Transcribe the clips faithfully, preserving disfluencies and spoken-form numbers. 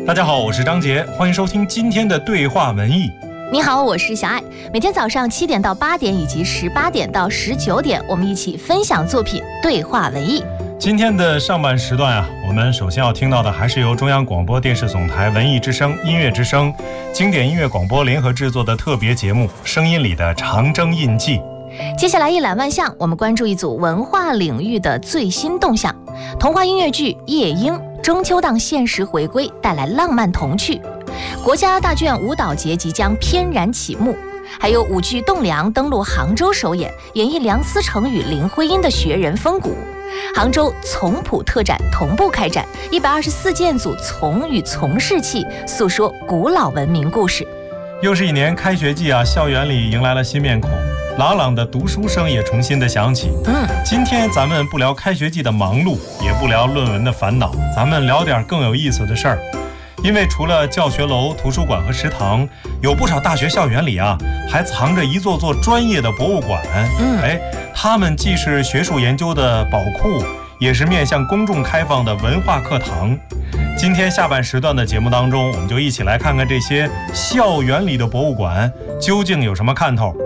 大家好，我是张杰，欢迎收听今天的对话文艺。 你好，我是小爱。每天早上七点到八点以及十八点到十九点，我们一起分享作品，对话文艺。 今天的上半时段啊，我们首先要听到的还是由中央广播电视总台文艺之声、音乐之声、经典音乐广播联合制作的特别节目《声音里的长征印记》。 接下来一览万象，我们关注一组文化领域的最新动向。童话音乐剧《夜莺》中秋档限时回归，带来浪漫童趣。国家大剧院舞蹈节即将翩然启幕，还有舞剧《栋梁》登陆杭州首演，演绎梁思成与林徽因的学人风骨。杭州丛圃特展同步开展，一百二十四件组丛与丛式器，诉说古老文明故事。 又是一年开学季啊，校园里迎来了新面孔，朗朗的读书声也重新的响起。 嗯， 今天咱们不聊开学季的忙碌，也不聊论文的烦恼，咱们聊点更有意思的事儿。因为除了教学楼、图书馆和食堂，有不少大学校园里啊，还藏着一座座专业的博物馆。 嗯， 哎，他们既是学术研究的宝库，也是面向公众开放的文化课堂。今天下半时段的节目当中，我们就一起来看看这些校园里的博物馆究竟有什么看头。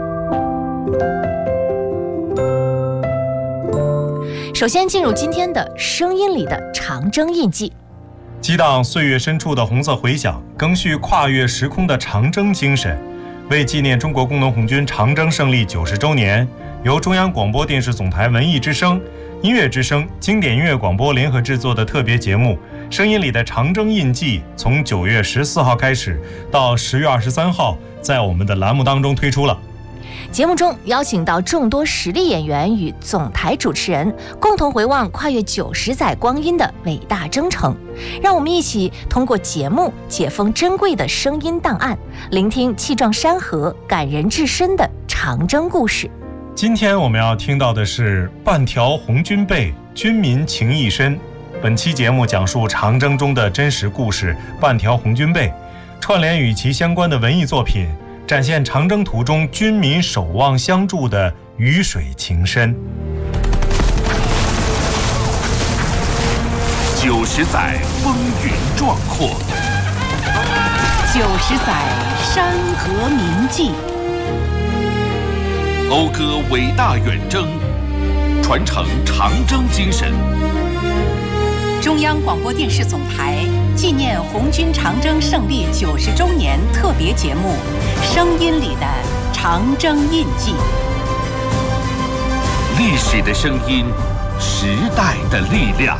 首先进入今天的声音里的长征印记。 激荡岁月深处的红色回响，赓续跨越时空的长征精神。为纪念中国工农红军长征胜利九十周年，由中央广播电视总台文艺之声、音乐之声、经典音乐广播联合制作的特别节目《声音里的长征印记》，从九月十四号开始到十月二十三号，在我们的栏目当中推出了。 节目中邀请到众多实力演员与总台主持人，共同回望跨越九十载光阴的伟大征程。让我们一起通过节目解封珍贵的声音档案，聆听气壮山河、感人至深的长征故事。 今天我们要听到的是半条红军背，军民情谊深。本期节目讲述长征中的真实故事半条红军背，串联与其相关的文艺作品，展现长征途中军民守望相助的鱼水情深。 九十载风云壮阔， 九十载山河铭记， 讴歌伟大远征，传承长征精神。 中央广播电视总台纪念红军长征胜利九十周年特别节目《声音里的长征印记》。 历史的声音，时代的力量。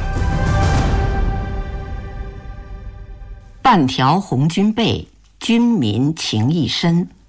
半条红军背，军民情谊深。